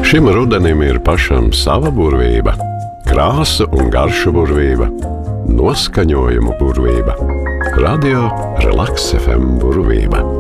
Šim rudenim ir pašam sava burvība, krāsu un garšu burvība, noskaņojumu burvība. Radio Relaks FM burvība.